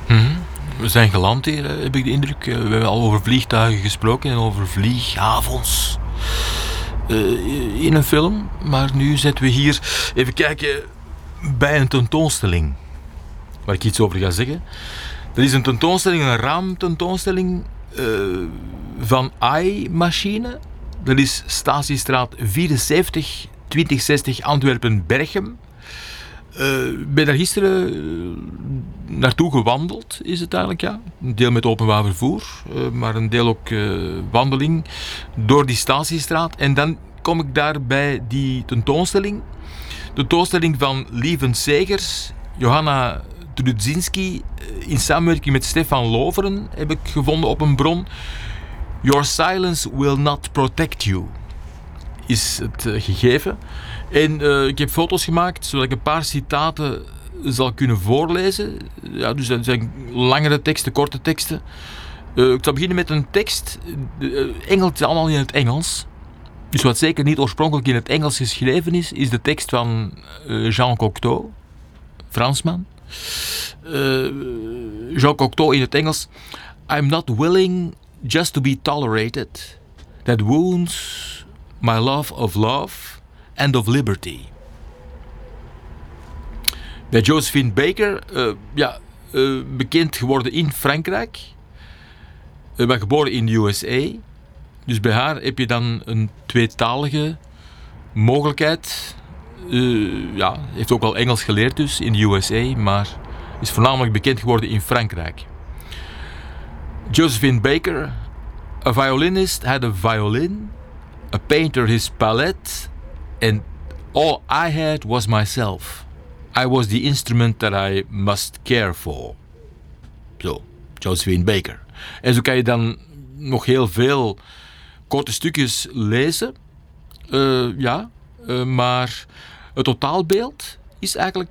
We zijn geland hier, heb ik de indruk. We hebben al over vliegtuigen gesproken en over vlieghavens in een film. Maar nu zitten we hier even kijken bij een tentoonstelling waar ik iets over ga zeggen. Dat is een tentoonstelling, een raamtentoonstelling van AI-machine. Dat is Statiestraat 74, 2060 Antwerpen-Berchem. Ik ben daar gisteren naartoe gewandeld, is het eigenlijk, ja. Een deel met openbaar vervoer, maar een deel ook wandeling door die Statiestraat. En dan kom ik daar bij die tentoonstelling. De tentoonstelling van Lieven Segers, Johanna Trudzinski, in samenwerking met Stefan Loveren, heb ik gevonden op een bron. Your silence will not protect you, is het gegeven. En ik heb foto's gemaakt, zodat ik een paar citaten zal kunnen voorlezen. Ja, dus dat zijn langere teksten, korte teksten. Ik zal beginnen met een tekst. Engels is allemaal in het Engels. Dus wat zeker niet oorspronkelijk in het Engels geschreven is de tekst van Jean Cocteau, Fransman. Jean Cocteau in het Engels. I'm not willing just to be tolerated. That wounds my love of love and of liberty. Bij Josephine Baker, bekend geworden in Frankrijk, maar geboren in de USA. Dus bij haar heb je dan een tweetalige mogelijkheid. Heeft ook wel Engels geleerd dus in de USA, maar is voornamelijk bekend geworden in Frankrijk. Josephine Baker, a violinist had a violin, a painter his palette, and all I had was myself. I was the instrument that I must care for. Zo, Josephine Baker. En zo kan je dan nog heel veel korte stukjes lezen. Maar het totaalbeeld is eigenlijk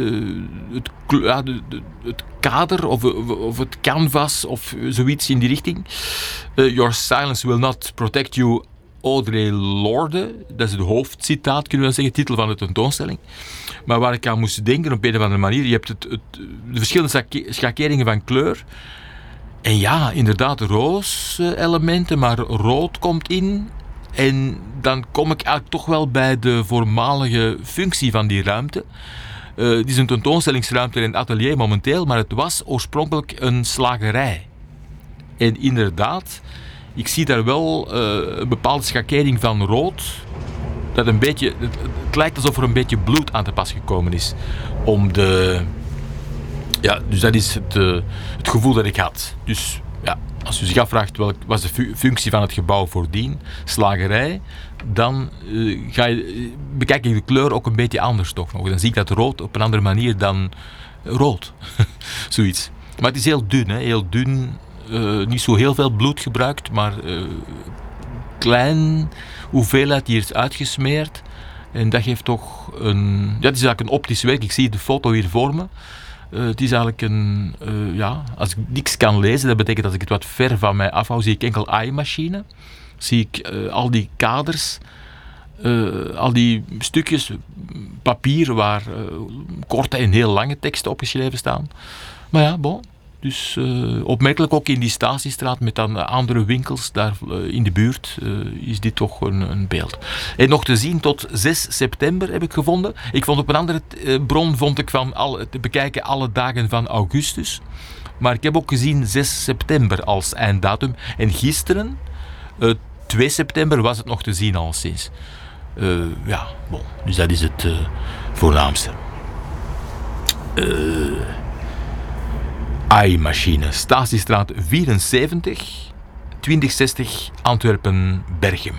het kader of het canvas of zoiets in die richting. Your silence will not protect you, Audre Lorde. Dat is het hoofdcitaat, kunnen we zeggen, titel van de tentoonstelling. Maar waar ik aan moest denken op een of andere manier, je hebt de verschillende schakeringen van kleur. En ja, inderdaad, roze elementen, maar rood komt in. En dan kom ik eigenlijk toch wel bij de voormalige functie van die ruimte. Het is een tentoonstellingsruimte in een atelier momenteel, maar het was oorspronkelijk een slagerij. En inderdaad, ik zie daar wel een bepaalde schakering van rood. Dat een beetje, het lijkt alsof er een beetje bloed aan te pas gekomen is. Dus dat is het gevoel dat ik had. Dus ja, als u zich afvraagt welke was de functie van het gebouw voordien, slagerij, dan bekijk ik de kleur ook een beetje anders toch nog. Dan zie ik dat rood op een andere manier dan rood. Zoiets. Maar het is heel dun, hè? Heel dun. Niet zo heel veel bloed gebruikt, maar klein hoeveelheid die is uitgesmeerd. En dat geeft toch een... Ja, het is eigenlijk een optisch werk. Ik zie de foto hier voor me. Het is eigenlijk als ik niks kan lezen, dat betekent dat ik het wat ver van mij afhoud, zie ik enkel AI-machine. Zie ik al die kaders, al die stukjes papier waar korte en heel lange teksten opgeschreven staan. Maar ja, bon. Dus opmerkelijk ook in die Statiestraat met dan andere winkels daar in de buurt is dit toch een beeld. En nog te zien tot 6 september heb ik gevonden. Ik vond op een andere bron te bekijken alle dagen van augustus. Maar ik heb ook gezien 6 september als einddatum. En gisteren, 2 september, was het nog te zien al sinds. Dus dat is het voornaamste. AI-machine, Statiestraat 74, 2060 Antwerpen-Berchem.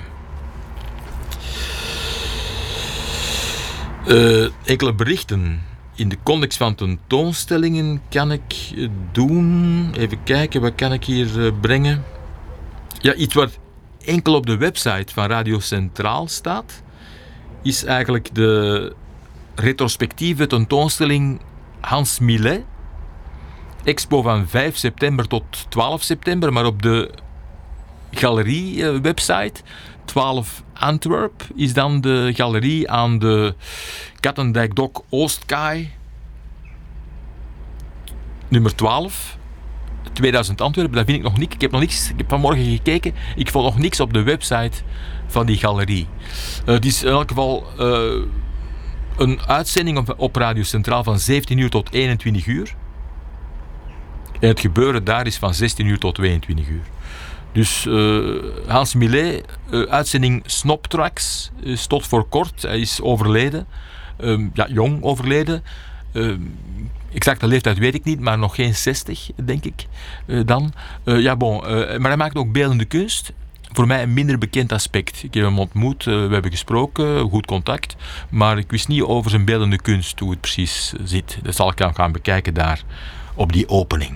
Enkele berichten in de context van tentoonstellingen kan ik doen. Even kijken, wat kan ik hier brengen? Ja, iets wat enkel op de website van Radio Centraal staat, is eigenlijk de retrospectieve tentoonstelling Hans Millet. Expo van 5 september tot 12 september, maar op de galerie-website 12 Antwerp is dan de galerie aan de Kattendijk-Dok Oostkaai. nummer 12, 2000 Antwerpen, daar vind ik nog niks. Ik heb vanmorgen gekeken, ik vond nog niks op de website van die galerie. Het is in elk geval een uitzending op Radio Centraal van 17 uur tot 21 uur. En het gebeuren daar is van 16 uur tot 22 uur. Dus Hans Millet, uitzending Snoptracks, is tot voor kort. Hij is overleden. Jong overleden. Exacte leeftijd weet ik niet, maar nog geen 60, denk ik dan. Maar hij maakt ook beeldende kunst. Voor mij een minder bekend aspect. Ik heb hem ontmoet, we hebben gesproken, goed contact. Maar ik wist niet over zijn beeldende kunst, hoe het precies zit. Dat zal ik dan gaan bekijken daar, op die opening.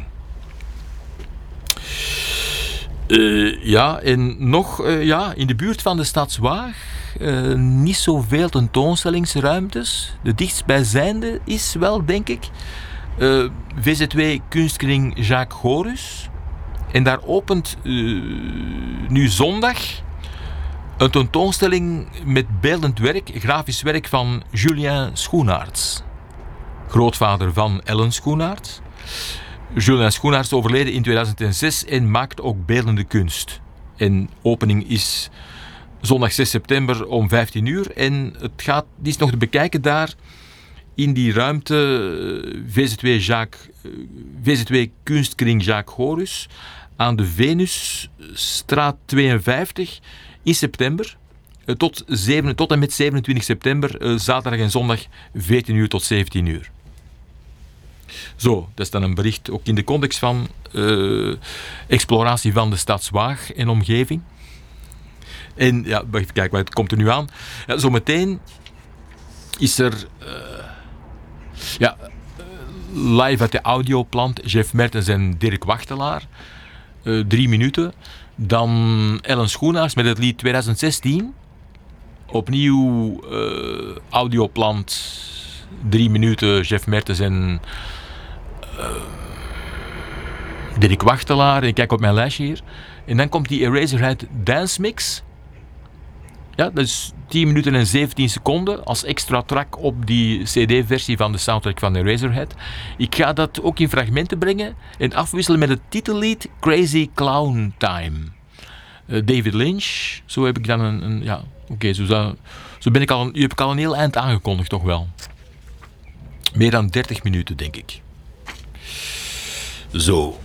En nog in de buurt van de Stadswaag niet zoveel tentoonstellingsruimtes. De dichtstbijzijnde is wel, denk ik, VZW Kunstkring Jacques Gorus. En daar opent nu zondag een tentoonstelling met beeldend werk, grafisch werk van Julien Schoenaerts. Grootvader van Ellen Schoenaerts. Julien Schoenaerts overleden in 2006 en maakt ook beeldende kunst. En opening is zondag 6 september om 15 uur. En die is nog te bekijken daar in die ruimte VZW Kunstkring Jacques Gorus aan de Venusstraat 52 in september. Tot en met 27 september, zaterdag en zondag 14 uur tot 17 uur. Zo, dat is dan een bericht ook in de context van exploratie van de Stadswaag en omgeving. En even kijken, wat komt er nu aan? Ja, zometeen is er live uit de Audioplant Jeff Mertens en Dirk Wachtelaar. 3 minuten. Dan Ellen Schoenaerts met het lied 2016. Opnieuw Audioplant 3 minuten Jeff Mertens en Dirk Wachtelaar. Ik kijk op mijn lijstje hier. En dan komt die Eraserhead Dance Mix. Ja, dat is 10 minuten en 17 seconden als extra track op die cd-versie van de soundtrack van Eraserhead. Ik ga dat ook in fragmenten brengen en afwisselen met het titellied Crazy Clown Time. David Lynch, zo heb ik dan zo ben ik heb ik al een heel eind aangekondigd, toch wel. Meer dan 30 minuten, denk ik. Zo.